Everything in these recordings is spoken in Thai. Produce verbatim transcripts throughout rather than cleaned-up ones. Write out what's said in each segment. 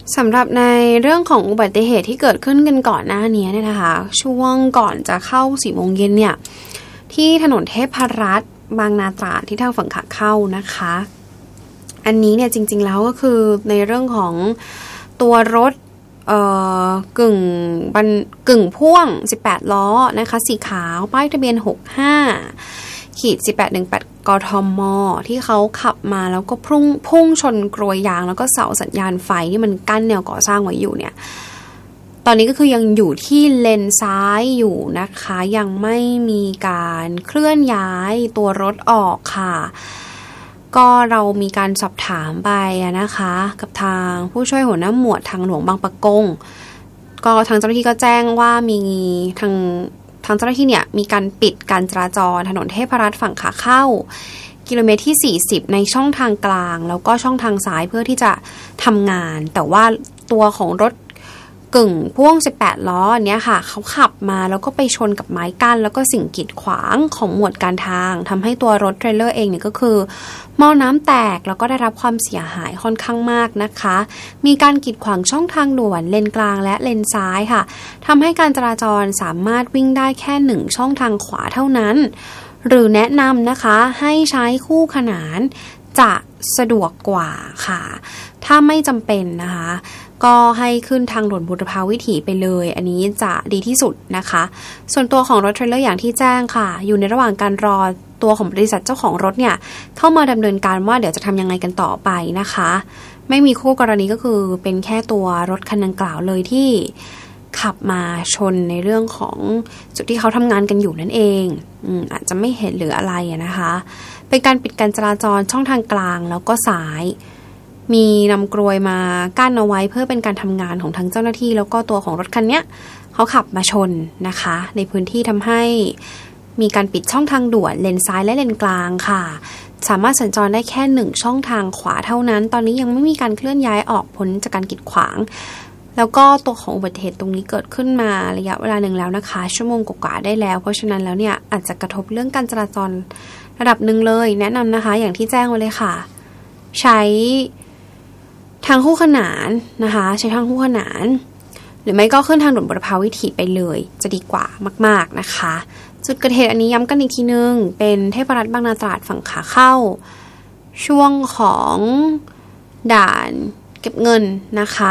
สำหรับในเรื่องของอุบัติเหตุที่เกิดขึ้นกันก่อนหน้านี้เนี่ยนะคะช่วงก่อนจะเข้าสี่โมงเย็นเนี่ยที่ถนนเทพรัตน์บางนาตราดที่ทางฝั่งขาเข้านะคะอันนี้เนี่ยจริงๆแล้วก็คือในเรื่องของตัวรถเอ่อกึ่งบันกึ่งพ่วงสิบแปดล้อนะคะสีขาวป้ายทะเบียนหกห้าขีดสิบแปดหนึ่งแปดกทมที่เขาขับมาแล้วก็พุ่งพุ่งชนกรวยยางแล้วก็เสาสัญญาณไฟที่มันกั้นแนวก่อสร้างไว้อยู่เนี่ยตอนนี้ก็คือยังอยู่ที่เลนซ้ายอยู่นะคะยังไม่มีการเคลื่อนย้ายตัวรถออกค่ะก็เรามีการสอบถามไปนะคะกับทางผู้ช่วยหัวหน้าหมวดทางหลวงบางปะกงก็ทางเจ้าหน้าที่ก็แจ้งว่ามีทางทางเจ้าหน้าที่เนี่ยมีการปิดการจราจรถนนเทพรัตน์ฝั่งขาเข้ากิโลเมตรที่สี่สิบในช่องทางกลางแล้วก็ช่องทางซ้ายเพื่อที่จะทำงานแต่ว่าตัวของรถกึ่งพ่วงสิบแปดล้อเนี้ยค่ะเขาขับมาแล้วก็ไปชนกับไม้กั้นแล้วก็สิ่งกีดขวางของหมวดการทางทำให้ตัวรถเทรลเลอร์เองเนี่ยก็คือหม้อน้ำแตกแล้วก็ได้รับความเสียหายค่อนข้างมากนะคะมีการกีดขวางช่องทางด่วนเลนกลางและเลนซ้ายค่ะทำให้การจราจรสามารถวิ่งได้แค่หนึ่งช่องทางขวาเท่านั้นหรือแนะนำนะคะให้ใช้คู่ขนานจะสะดวกกว่าค่ะถ้าไม่จำเป็นนะคะก็ให้ขึ้นทางด่วนบุรพาวิถีไปเลยอันนี้จะดีที่สุดนะคะส่วนตัวของรถเทรลเลอร์อย่างที่แจ้งค่ะอยู่ในระหว่างการรอตัวของบริษัทเจ้าของรถเนี่ยเข้ามาดำเนินการว่าเดี๋ยวจะทำยังไงกันต่อไปนะคะไม่มีคู่กรณีก็คือเป็นแค่ตัวรถคันดังกล่าวเลยที่ขับมาชนในเรื่องของจุดที่เขาทำงานกันอยู่นั่นเองอืมอาจจะไม่เห็นหรืออะไรนะคะเป็นการปิดการจราจรช่องทางกลางแล้วก็ซ้ายมีนำกลวยมากั้นเอาไว้เพื่อเป็นการทำงานของทั้งเจ้าหน้าที่แล้วก็ตัวของรถคันนี้เขาขับมาชนนะคะในพื้นที่ทำให้มีการปิดช่องทางด่วนเลนซ้ายและเลนกลางค่ะสามารถสัญจรได้แค่หนึ่งช่องทางขวาเท่านั้นตอนนี้ยังไม่มีการเคลื่อนย้ายออกพ้นจากการกีดขวางแล้วก็ตัวของอุบัติเหตุตรงนี้เกิดขึ้นมาระยะเวลาหนึ่งแล้วนะคะชั่วโมงกว่าๆได้แล้วเพราะฉะนั้นแล้วเนี่ยอาจจะกระทบเรื่องการจราจรระดับหนึ่งเลยแนะนำนะคะอย่างที่แจ้งไว้เลยค่ะใช้ทางคู่ขนานนะคะใช้ทางคู่ขนานหรือไม่ก็ขึ้นทางด่วนบุรพาวิถีไปเลยจะดีกว่ามากๆนะคะจุดเกิดเหตุอันนี้ย้ำกันอีกทีนึงเป็นเทพรัตน์บางนาตราดฝั่งขาเข้าช่วงของด่านเก็บเงินนะคะ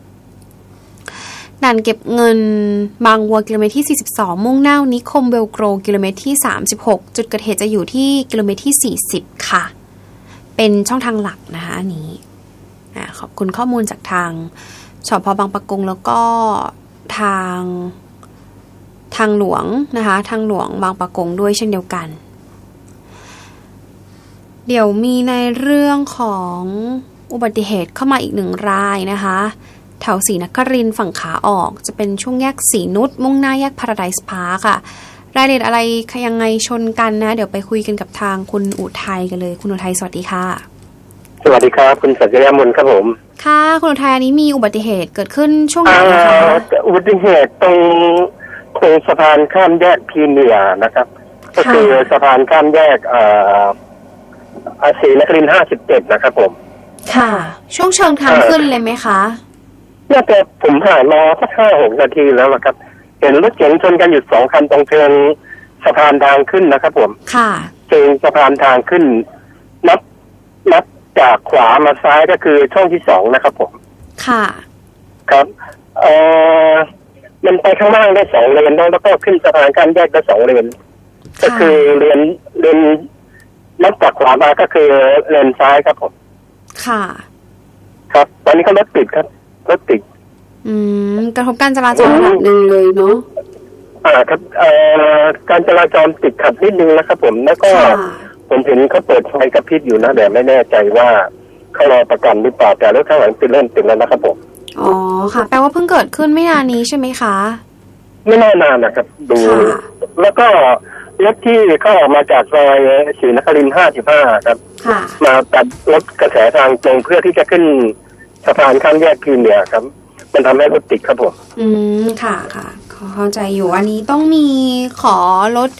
ด่านเก็บเงินบางวัวกิโลเมตรที่สี่สิบสองมุ่งหน้านิคมเวลโกรกิโลเมตรที่สามสิบหกจุดเกิดเหตุจะอยู่ที่กิโลเมตรที่สี่สิบค่ะเป็นช่องทางหลักนะคะอันนี้ขอบคุณข้อมูลจากทางสภ.บางปะกงแล้วก็ทางทางหลวงนะคะทางหลวงบางปะกงด้วยเช่นเดียวกันเดี๋ยวมีในเรื่องของอุบัติเหตุเข้ามาอีกหนึ่งรายนะคะแถวศรีนครินทร์ฝั่งขาออกจะเป็นช่วงแยกศรีนุชมุ่งหน้าแยกพาราไดซ์พาร์คค่ะรายละเอียดอะไรยังไงชนกันนะเดี๋ยวไปคุยกันกับทางคุณอุทัยกันเลยคุณอุทัยสวัสดีค่ะสวัสดีครับคุณสัจยามนครับผมค่ะคุณอุทัยอันนี้มีอุบัติเหตุเกิดขึ้นช่วงไหนนะคะอุบัติเหตุตรงโค้งสะพานข้ามแยกพีเนียนะครับก็คือสะพานข้ามแยกอ่าอาศรีนครินทร์ห้าสิบเจ็ดนะครับผมค่ะช่วงเชิงทางขึ้นเลยไหมคะน่าจะผมผ่านมาสักห้าหกนาทีแล้วนะครับเห็นรถเก๋งชนกันอยู่สองคันตรงเชิงสะพานทางขึ้นนะครับผมค่ะเชิงสะพานทางขึ้นนับนับจากขวามาซ้ายก็คือช่องที่สองนะครับผมค่ะครับเอ่อมันไปข้างล่างได้สองเลนแล้วก็ขึ้นสะพานข้ามแยกได้สองเลนก็คือเลนเลนนับจากขวามาก็คือเลนซ้ายครับผมค่ะครับตอนนี้ก็รถติดครับรถติดอืมกระทบการจราจรระดับหนึ่งเลยเนาะอ่าครับเอ่อการจราจรติดขัดนิดนึงนะครับผมแล้วก็ผมเห็นเขาเปิดไฟกระพริบอยู่นะแต่ไม่แน่ใจว่าเขารอประกันหรือเปล่าแต่รถข้างหลังติดเริ่มติดแล้วนะครับผมอ๋อค่ะแปลว่าเพิ่งเกิดขึ้นไม่นานนี้ใช่ไหมคะไม่น่านานนะครับดูแล้วก็รถที่เข้าออกมาจากซอยศรีนครินทร์ห้าสิบห้าครับมาตัดรถกระแสทางตรงเพื่อที่จะขึ้นสะพานข้ามแยกพีเนียครับมันทำให้รถติดครับผมอืมค่ะค่ะเข้าใจอยู่อันนี้ต้องมีขอรถ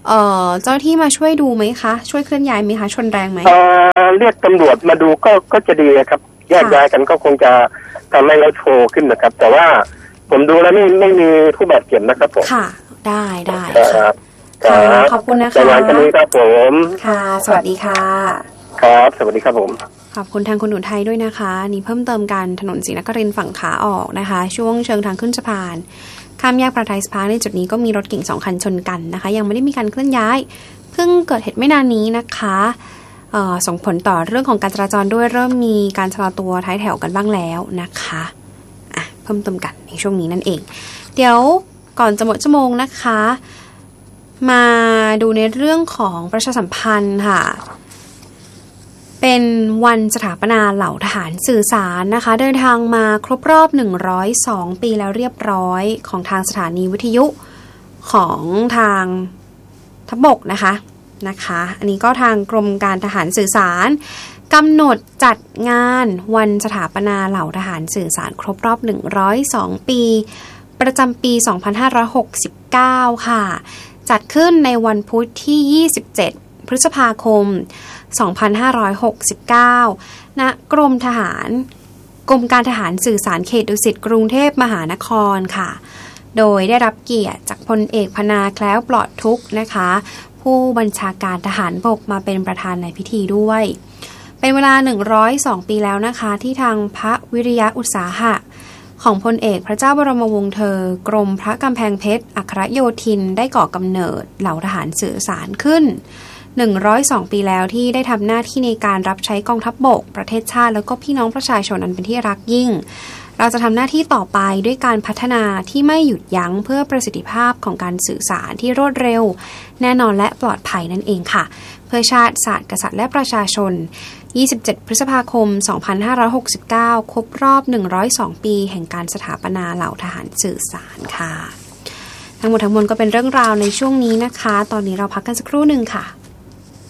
เอ่อเจ้าที่มาช่วยดูไหมคะช่วยเคลื่อนย้ายไหมคะชนแรงไหมเอ่อเรียกตำรวจมาดูก็ก็จะดีครับแยกย้ายกันก็คงจะทำให้รถโฟขึ้นนะครับ แต่ว่าผมดูแล้วไม่ไม่มีผู้บาดเจ็บนะครับผมค่ะได้ได้ครับขอบคุณนะคะในงานนี้ครับผมค่ะสวัสดีค่ะครับสวัสดีครับผมขอบคุณทางคุณอุทัยด้วยนะคะนี่เพิ่มเติมการถนนศรีนครินทร์ฝั่งขาออกนะคะช่วงเชิงทางขึ้นสะพานข้ามแยกพาราไดซ์พาร์คในจุดนี้ก็มีรถเก๋งสองคันชนกันนะคะยังไม่ได้มีการเคลื่อนย้ายเพิ่งเกิดเหตุไม่นานนี้นะคะส่งผลต่อเรื่องของการจราจรด้วยเริ่มมีการชะลอตัวท้ายแถวกันบ้างแล้วนะคะอ่ะเพิ่มเติมกันในช่วงนี้นั่นเองเดี๋ยวก่อนจะหมดชั่วโมงนะคะมาดูในเรื่องของประชาสัมพันธ์ค่ะเป็นวันสถาปนาเหล่าทหารสื่อสารนะคะเดินทางมาครบรอบหนึ่งร้อยสองปีแล้วเรียบร้อยของทางสถานีวิทยุของทางทัพบกนะคะนะคะอันนี้ก็ทางกรมการทหารสื่อสารกำหนดจัดงานวันสถาปนาเหล่าทหารสื่อสารครบรอบหนึ่งร้อยสองปีประจำปีสองพันห้าร้อยหกสิบเก้าค่ะจัดขึ้นในวันพุธที่ยี่สิบเจ็ดพฤษภาคมสองพันห้าร้อยหกสิบเก้าณกรมทหารกรมการทหารสื่อสารเขตดุสิตกรุงเทพมหานครค่ะโดยได้รับเกียรติจากพลเอกพนาแคล้วปลอดทุกข์นะคะผู้บัญชาการทหารบกมาเป็นประธานในพิธีด้วยเป็นเวลาหนึ่งร้อยสองปีแล้วนะคะที่ทางพระวิริยะอุตสาหะของพลเอกพระเจ้าบรมวงศ์เธอกรมพระกำแพงเพชรอัครโยธินได้ก่อกำเนิดเหล่าทหารสื่อสารขึ้นหนึ่งร้อยสองปีแล้วที่ได้ทำหน้าที่ในการรับใช้กองทัพบกประเทศชาติแล้วก็พี่น้องประชาชนอันเป็นที่รักยิ่งเราจะทำหน้าที่ต่อไปด้วยการพัฒนาที่ไม่หยุดยั้งเพื่อประสิทธิภาพของการสื่อสารที่รวดเร็วแน่นอนและปลอดภัยนั่นเองค่ะเพื่อชาติศาสตร์กษัตริย์และประชาชนยี่สิบเจ็ดพฤษภาคมสองพันห้าร้อยหกสิบเก้าครบรอบหนึ่งร้อยสองปีแห่งการสถาปนาเหล่าทหารสื่อสารค่ะทั้งหมดทั้งมวลก็เป็นเรื่องราวในช่วงนี้นะคะตอนนี้เราพักกันสักครู่นึงค่ะ